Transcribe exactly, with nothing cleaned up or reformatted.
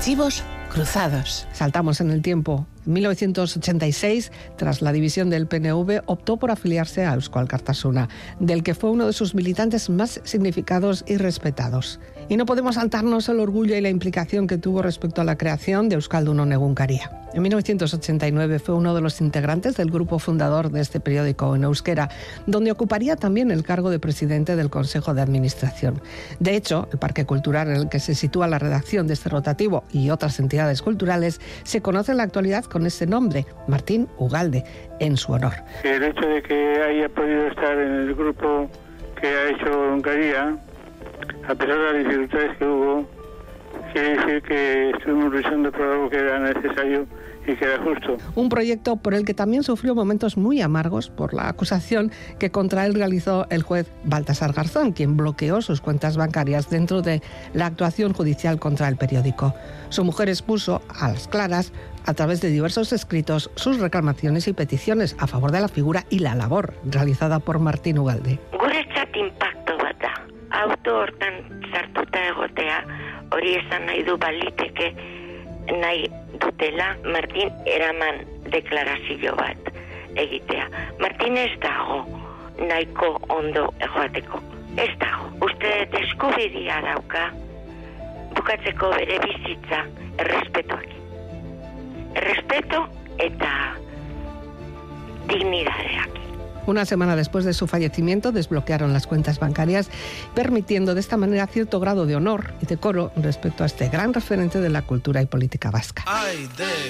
Archivos cruzados. Saltamos en el tiempo. En mil novecientos ochenta y seis, tras la división del P N V, optó por afiliarse a Eusko Alkartasuna, del que fue uno de sus militantes más significados y respetados. Y no podemos saltarnos el orgullo y la implicación que tuvo respecto a la creación de Euskaldunon Egunkaria. En mil novecientos ochenta y nueve fue uno de los integrantes del grupo fundador de este periódico en euskera, donde ocuparía también el cargo de presidente del Consejo de Administración. De hecho, el parque cultural en el que se sitúa la redacción de este rotativo y otras entidades culturales se conoce en la actualidad con ese nombre, Martín Ugalde, en su honor. El hecho de que haya podido estar en el grupo que ha hecho Egunkaria, a pesar de las dificultades que hubo, quiere decir que estuvimos luchando por algo que era necesario y que era justo. Un proyecto por el que también sufrió momentos muy amargos por la acusación que contra él realizó el juez Baltasar Garzón, quien bloqueó sus cuentas bancarias dentro de la actuación judicial contra el periódico. Su mujer expuso a las claras, a través de diversos escritos, sus reclamaciones y peticiones a favor de la figura y la labor realizada por Martín Ugalde. Guretzat impacto bat da. Auto hortan sartuta egotea, hori esan nahi du baliteke nahi dutela Martin eraman deklarazio bat egitea. Martin ez dago nahiko ondo egoateko. Ez dago. Uste eskubidea dauka bukatzeko bere bizitza errespetuak. Errespeto eta dignidadeak. Una semana después de su fallecimiento desbloquearon las cuentas bancarias, permitiendo de esta manera cierto grado de honor y decoro respecto a este gran referente de la cultura y política vasca. Ay, de